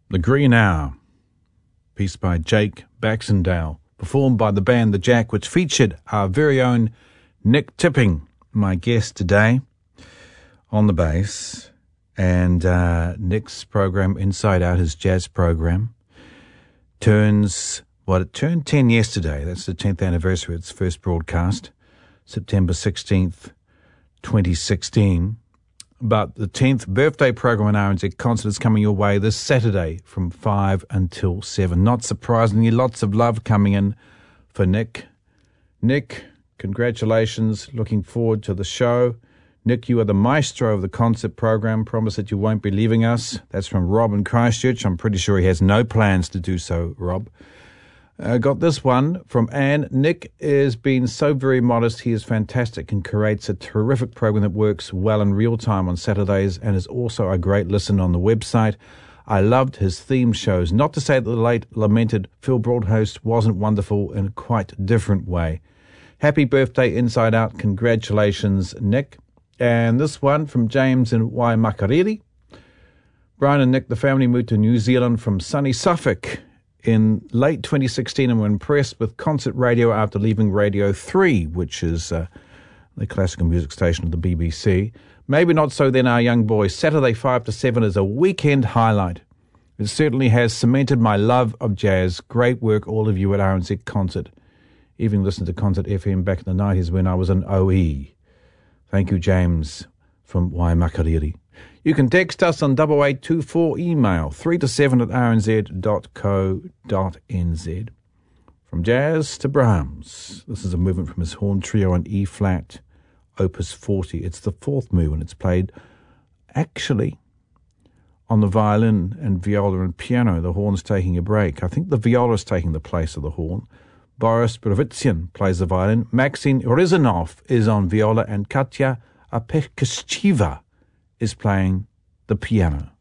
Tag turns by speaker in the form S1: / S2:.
S1: The Green Hour, piece by Jake Baxendale, performed by the band The Jack, which featured our very own Nick Tipping, my guest today, on the bass. And Nick's program, Inside Out, his jazz program, it turned 10 yesterday. That's the 10th anniversary of its first broadcast, September 16th, 2016. But the 10th birthday program on RNZ Concert is coming your way this Saturday from 5 until 7. Not surprisingly, lots of love coming in for Nick. Nick, congratulations. Looking forward to the show. Nick, you are the maestro of the concert program. Promise that you won't be leaving us. That's from Rob in Christchurch. I'm pretty sure he has no plans to do so, Rob. Got this one from Anne. Nick has been so very modest. He is fantastic and creates a terrific program that works well in real time on Saturdays and is also a great listen on the website. I loved his theme shows. Not to say that the late lamented Phil Broadhost wasn't wonderful in a quite different way. Happy birthday, Inside Out. Congratulations, Nick. And this one from James in Waimakariri. Brian and Nick, the family moved to New Zealand from sunny Suffolk in late 2016 and were impressed with concert radio after leaving Radio 3, which is the classical music station of the BBC. Maybe not so then, our young boys. Saturday 5 to 7 is a weekend highlight. It certainly has cemented my love of jazz. Great work, all of you at RNZ Concert. Even listened to Concert FM back in the 90s when I was in OE. Thank you, James from Waimakariri. You can text us on 8824, email 3 to 7 at rnz.co.nz. From jazz to Brahms. This is a movement from his horn trio on E-flat, Opus 40. It's the fourth movement. It's played actually on the violin and viola and piano. The horn's taking a break. I think the viola is taking the place of the horn. Boris Brovitsyan plays the violin. Maxine Rizanov is on viola, and Katya Apekshcheva is playing the piano.